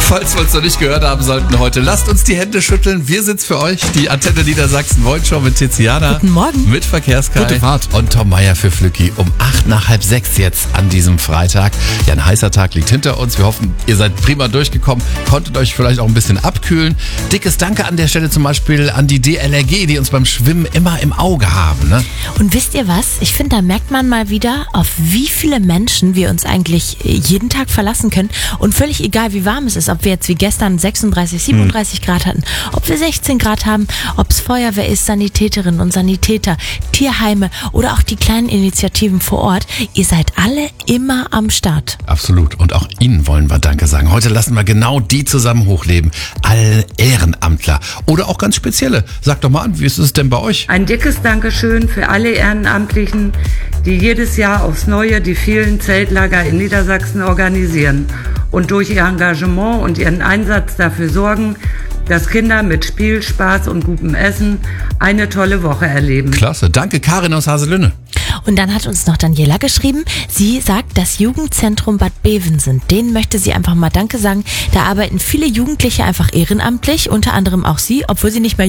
Falls wir uns noch nicht gehört haben sollten heute, lasst uns die Hände schütteln. Wir sind's für euch, die Antenne Niedersachsen Morgenshow mit Tiziana. Guten Morgen. Mit Verkehrskai. Gute Fahrt. Und Tom Meier für Flücki um 8 nach halb 6 jetzt an diesem Freitag. Ja, ein heißer Tag liegt hinter uns. Wir hoffen, ihr seid prima durchgekommen, konntet euch vielleicht auch ein bisschen abkühlen. Dickes Danke an der Stelle zum Beispiel an die DLRG, die uns beim Schwimmen immer im Auge haben. Ne? Und wisst ihr was? Ich finde, da merkt man mal wieder, auf wie viele Menschen wir uns eigentlich jeden Tag verlassen können. Und völlig egal, wie warm es ist, ob wir jetzt wie gestern 36, 37 Grad hatten, ob wir 16 Grad haben, ob es Feuerwehr ist, Sanitäterinnen und Sanitäter, Tierheime oder auch die kleinen Initiativen vor Ort. Ihr seid alle immer am Start. Absolut. Und auch Ihnen wollen wir Danke sagen. Heute lassen wir genau die zusammen hochleben. Alle Ehrenamtler. Oder auch ganz spezielle. Sagt doch mal an, wie ist es denn bei euch? Ein dickes Dankeschön für alle Ehrenamtlichen, die jedes Jahr aufs Neue die vielen Zeltlager in Niedersachsen organisieren und durch ihr Engagement und ihren Einsatz dafür sorgen, dass Kinder mit Spiel, Spaß und gutem Essen eine tolle Woche erleben. Klasse. Danke, Karin aus Haselünne. Und dann hat uns noch Daniela geschrieben, sie sagt, das Jugendzentrum Bad Bevensen, denen möchte sie einfach mal Danke sagen. Da arbeiten viele Jugendliche einfach ehrenamtlich, unter anderem auch sie, obwohl sie nicht mehr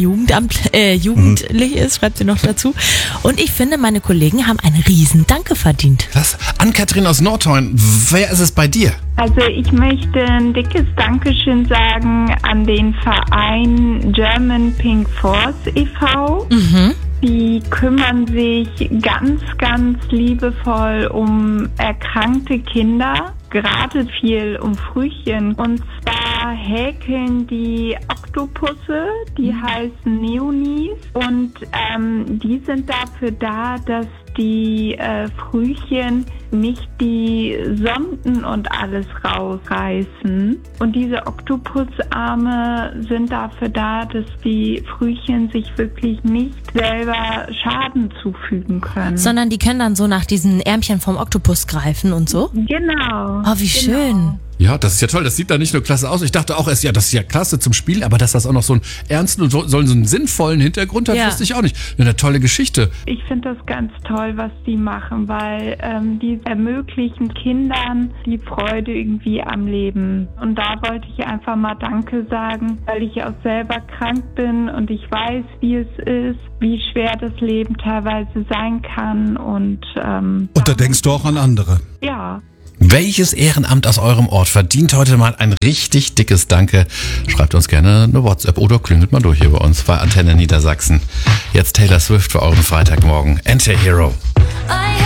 jugendlich ist, schreibt sie noch dazu. Und ich finde, meine Kollegen haben einen riesen Danke verdient. Klasse. Ann-Kathrin aus Nordhorn, wer ist es bei dir? Also ich möchte ein dickes Dankeschön sagen an den Verein German Pink Force e.V. Die kümmern sich ganz, ganz liebevoll um erkrankte Kinder, gerade viel um Frühchen. Und zwar häkeln die Oktopusse, die heißen Neonis. Und die sind dafür da, dass die Frühchen nicht die Sonden und alles rausreißen. Und diese Oktopusarme sind dafür da, dass die Frühchen sich wirklich nicht selber Schaden zufügen können. Sondern die können dann so nach diesen Ärmchen vom Oktopus greifen und so? Genau. Oh, wie schön. Ja, das ist ja toll. Das sieht da nicht nur klasse aus. Ich dachte auch erst, ja, das ist ja klasse zum Spielen, aber dass das auch noch so einen ernsten und so einen sinnvollen Hintergrund hat, wusste ich auch nicht. Eine tolle Geschichte. Ich finde das ganz toll, was die machen, weil die ermöglichen Kindern die Freude irgendwie am Leben. Und da wollte ich einfach mal Danke sagen, weil ich auch selber krank bin und ich weiß, wie es ist, wie schwer das Leben teilweise sein kann. Und da denkst du auch an andere. Ja. Welches Ehrenamt aus eurem Ort verdient heute mal ein richtig dickes Danke? Schreibt uns gerne eine WhatsApp oder klingelt mal durch hier bei uns bei Antenne Niedersachsen. Jetzt Taylor Swift für euren Freitagmorgen. Anti-Hero.